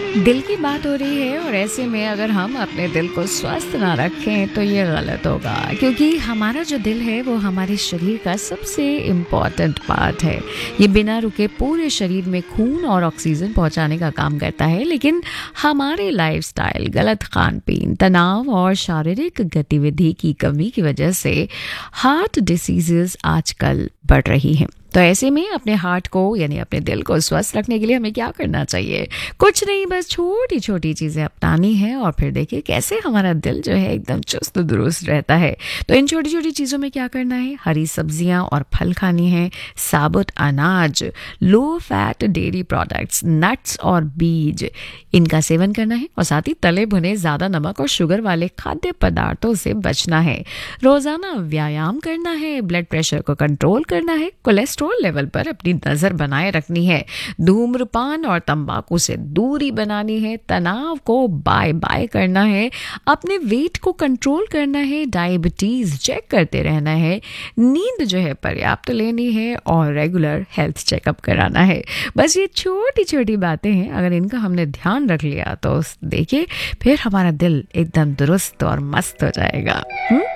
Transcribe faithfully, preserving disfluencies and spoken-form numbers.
दिल की बात हो रही है और ऐसे में अगर हम अपने दिल को स्वस्थ ना रखें तो ये गलत होगा, क्योंकि हमारा जो दिल है वो हमारे शरीर का सबसे इम्पॉर्टेंट पार्ट है। ये बिना रुके पूरे शरीर में खून और ऑक्सीजन पहुंचाने का काम करता है, लेकिन हमारे लाइफस्टाइल, गलत खान पीन, तनाव और शारीरिक गतिविधि की कमी की वजह से हार्ट डिसीजेस आजकल बढ़ रही हैं। तो ऐसे में अपने हार्ट को यानी अपने दिल को स्वस्थ रखने के लिए हमें क्या करना चाहिए? कुछ नहीं, बस छोटी छोटी चीज़ें अपनानी है और फिर देखिए कैसे हमारा दिल जो है एकदम चुस्त दुरुस्त रहता है। तो इन छोटी छोटी चीज़ों में क्या करना है? हरी सब्जियां और फल खानी है, साबुत अनाज, low fat dairy products, nuts और बीज, इनका सेवन करना है और साथ ही तले भुने ज़्यादा नमक और शुगर वाले खाद्य पदार्थों से बचना है। रोज़ाना व्यायाम करना है, ब्लड प्रेशर को कंट्रोल करना है, कोलेस्ट्रॉल लेवल पर अपनी नजर बनाए रखनी है, धूम्रपान और तंबाकू से दूरी बनानी है, तनाव को बाय बाय करना है, अपने वेट को कंट्रोल करना है, डायबिटीज चेक करते रहना है, नींद जो है पर्याप्त लेनी है और रेगुलर हेल्थ चेकअप कराना है। बस ये छोटी छोटी बातें हैं, अगर इनका हमने ध्यान रख लिया तो देखिए फिर हमारा दिल एकदम दुरुस्त और मस्त हो जाएगा। हुँ?